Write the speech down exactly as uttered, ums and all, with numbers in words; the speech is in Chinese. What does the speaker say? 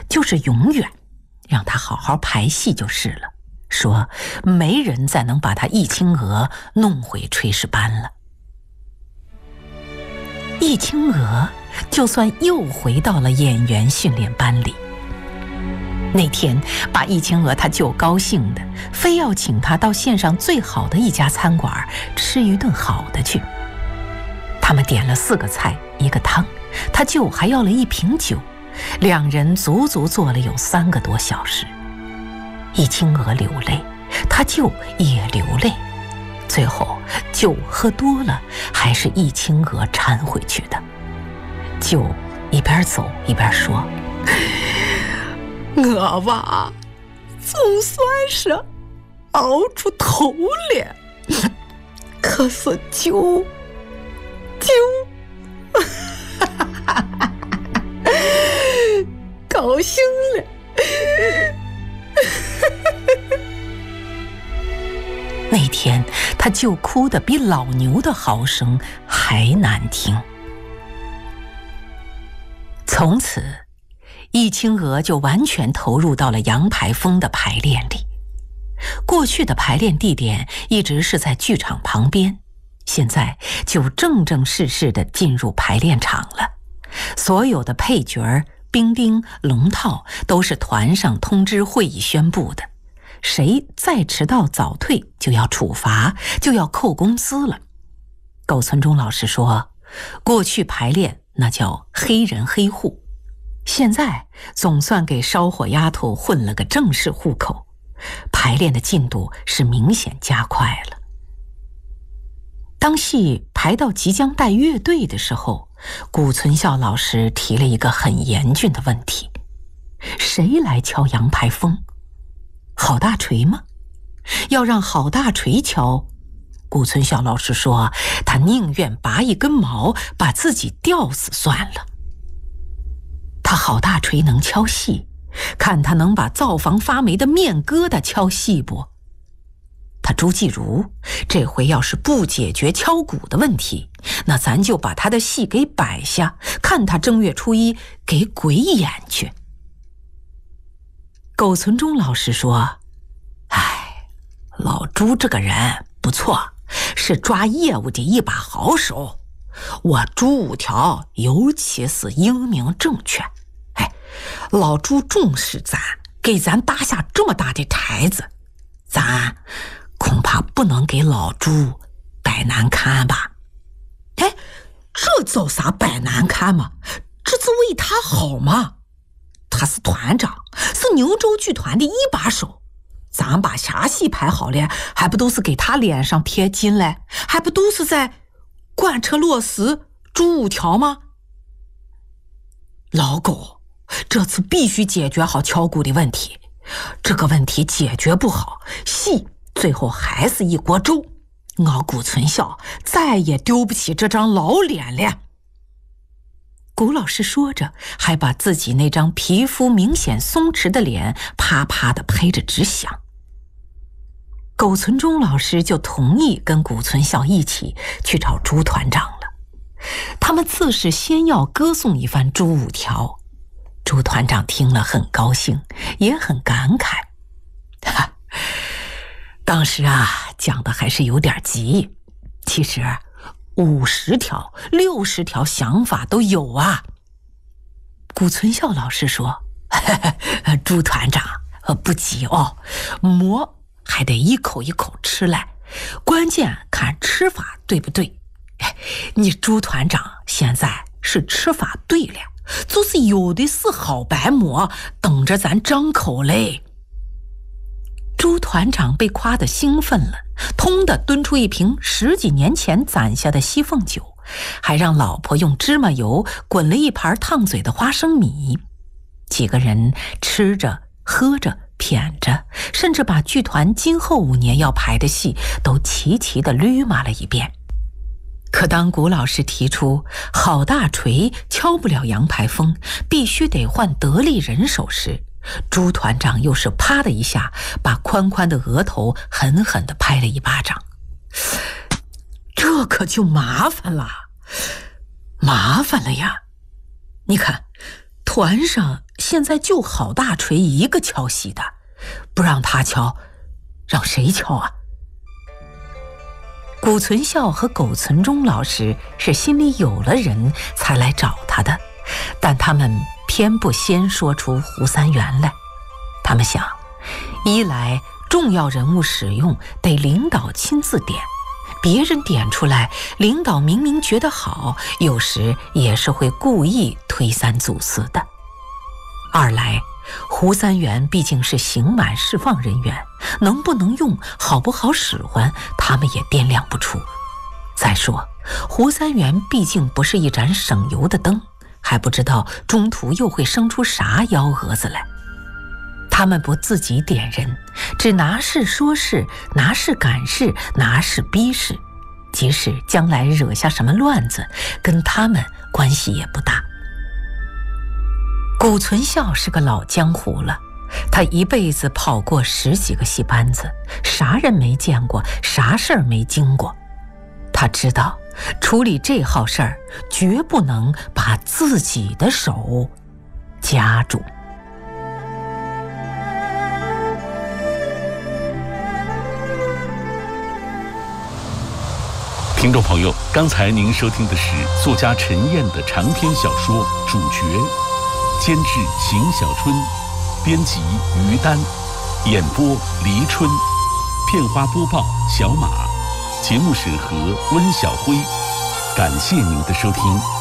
就是永远，让他好好排戏就是了。说没人再能把他易青娥弄回炊事班了。易青娥就算又回到了演员训练班里。那天把易青娥他舅高兴的，非要请他到县上最好的一家餐馆吃一顿好的去。他们点了四个菜一个汤，他舅还要了一瓶酒，两人足足坐了有三个多小时。易青娥流泪，他舅也流泪，最后酒喝多了，还是易青娥搀回去的。舅一边走一边说：“我吧，总算是熬出头了，可是舅舅高兴了。”那天他舅哭得比老牛的嚎声还难听。从此易青娥就完全投入到了杨排风的排练里。过去的排练地点一直是在剧场旁边，现在就正正式式地进入排练场了。所有的配角、兵丁、龙套都是团上通知会议宣布的，谁再迟到早退就要处罚，就要扣工资了。苟存忠老师说，过去排练那叫黑人黑户，现在总算给烧火丫头混了个正式户口，排练的进度是明显加快了。当戏排到即将带乐队的时候，谷存孝老师提了一个很严峻的问题：谁来敲杨排风？郝大锤吗？要让郝大锤敲，谷存孝老师说他宁愿拔一根毛把自己吊死算了。他郝大锤能敲细，看他能把灶房发霉的面疙瘩敲细不？他朱继如这回要是不解决敲鼓的问题，那咱就把他的戏给摆下，看他正月初一给鬼演去。苟存忠老师说：哎，老朱这个人不错，是抓业务的一把好手，我朱五条尤其是英明正确。哎，老朱重视咱，给咱搭下这么大的台子，咱恐怕不能给老朱摆难看吧？哎，这叫啥摆难看嘛？这是为他好嘛？他是团长，是牛州剧团的一把手，咱把啥戏排好了，还不都是给他脸上贴金嘞？还不都是在贯彻落实朱五条吗？老狗，这次必须解决好敲鼓的问题，这个问题解决不好，戏最后还是一锅粥，我谷存孝再也丢不起这张老脸了。谷老师说着，还把自己那张皮肤明显松弛的脸啪啪地拍着直响。苟存忠老师就同意跟谷存孝一起去找朱团长了。他们自是先要歌颂一番朱五条，朱团长听了很高兴，也很感慨。哈，当时啊，讲的还是有点急，其实五十条、六十条想法都有啊。谷存孝老师说：“朱团长，不急哦，馍还得一口一口吃来，关键看吃法对不对。你朱团长现在是吃法对了，就是有的是好白馍等着咱张口嘞。”朱团长被夸得兴奋了，通的端出一瓶十几年前攒下的西凤酒，还让老婆用芝麻油滚了一盘烫嘴的花生米。几个人吃着喝着谝着，甚至把剧团今后五年要排的戏都齐齐地捋码了一遍。可当谷老师提出郝大锤敲不了杨排风，必须得换得力人手时，朱团长又是啪的一下把宽宽的额头狠狠地拍了一巴掌。这可就麻烦了，麻烦了呀！你看， 团上现在就郝大锤一个敲戏的，不让他敲，让谁敲啊？谷存孝和苟存忠老师是心里有了人才来找他的，但他们偏不先说出胡三元来。他们想，一来重要人物使用得领导亲自点，别人点出来，领导明明觉得好，有时也是会故意推三阻四的。二来胡三元毕竟是刑满释放人员，能不能用，好不好使唤，他们也掂量不出。再说胡三元毕竟不是一盏省油的灯，还不知道中途又会生出啥幺蛾子来。他们不自己点人，只拿事说事，拿事赶事，拿事逼事，即使将来惹下什么乱子，跟他们关系也不大。谷存孝是个老江湖了，他一辈子跑过十几个戏班子，啥人没见过，啥事儿没经过。他知道处理这号事儿，绝不能把自己的手夹住。 听众朋友，刚才您收听的是作家陈燕的长篇小说《主角》，监制邢小春，编辑于丹，演播黎春，片花播报小马，节目审核温小辉。感谢您的收听。